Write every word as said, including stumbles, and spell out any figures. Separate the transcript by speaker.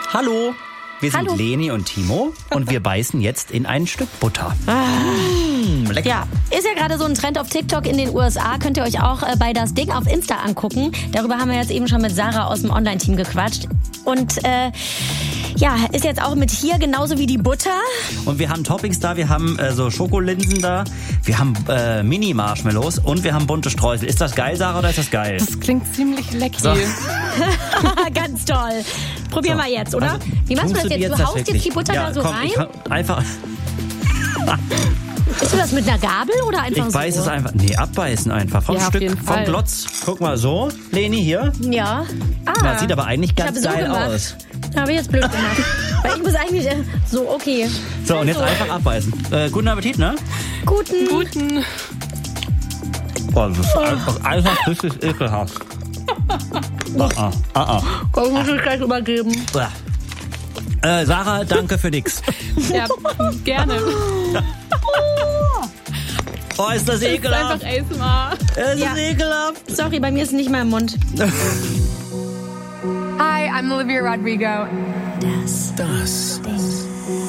Speaker 1: Hallo, wir sind
Speaker 2: Hallo.
Speaker 1: Leni und Timo und wir beißen jetzt in ein Stück Butter.
Speaker 2: Ah.
Speaker 1: Mmh, lecker.
Speaker 2: Ja, ist ja gerade so ein Trend auf TikTok in den U S A. Könnt ihr euch auch äh, bei das Ding auf Insta angucken. Darüber haben wir jetzt eben schon mit Sarah aus dem Online-Team gequatscht. Und äh, ja, ist jetzt auch mit hier genauso wie die Butter.
Speaker 1: Und wir haben Toppings da, wir haben äh, so Schokolinsen da, wir haben äh, Mini-Marshmallows und wir haben bunte Streusel. Ist das geil, Sarah, oder ist das geil?
Speaker 3: Das klingt ziemlich lecker.
Speaker 1: So.
Speaker 2: Ganz toll. Probieren
Speaker 1: So.
Speaker 2: wir jetzt, oder?
Speaker 1: Also,
Speaker 2: wie machst du das
Speaker 1: tust
Speaker 2: jetzt? Du
Speaker 1: das
Speaker 2: haust
Speaker 1: wirklich?
Speaker 2: jetzt die Butter
Speaker 1: ja,
Speaker 2: da so
Speaker 1: komm,
Speaker 2: rein?
Speaker 1: Ich kann einfach,
Speaker 2: Isst du das mit einer Gabel oder einfach
Speaker 1: ich
Speaker 2: so?
Speaker 1: beiß es einfach. Nee, abbeißen einfach. Vom
Speaker 3: Ja, auf
Speaker 1: Stück,
Speaker 3: jeden
Speaker 1: vom
Speaker 3: Fall.
Speaker 1: Glotz. Guck mal so. Leni, hier.
Speaker 2: Ja. Ah,
Speaker 1: Das sieht aber eigentlich
Speaker 2: ich
Speaker 1: ganz
Speaker 2: habe so
Speaker 1: geil
Speaker 2: gemacht.
Speaker 1: aus.
Speaker 2: Habe ich jetzt blöd gemacht. Weil ich muss eigentlich äh, so, okay.
Speaker 1: So, und jetzt
Speaker 2: Also,
Speaker 1: einfach abbeißen. Äh, guten Appetit, ne?
Speaker 2: Guten.
Speaker 3: Guten.
Speaker 1: Boah, das ist einfach, einfach richtig ekelhaft. Ah, ah, ah, ah.
Speaker 2: Komm, muss ich gleich übergeben.
Speaker 1: Äh, Sarah, danke für nix.
Speaker 3: Ja, gerne.
Speaker 1: Oh, ist das
Speaker 3: Das ist
Speaker 1: ekelhaft.
Speaker 3: einfach A S M R.
Speaker 1: Es ist
Speaker 2: Ja.
Speaker 1: ekelhaft.
Speaker 2: Sorry, bei mir ist nicht mehr im Mund.
Speaker 4: Hi, I'm Olivia Rodrigo.
Speaker 2: Das,
Speaker 1: Das
Speaker 2: Ding.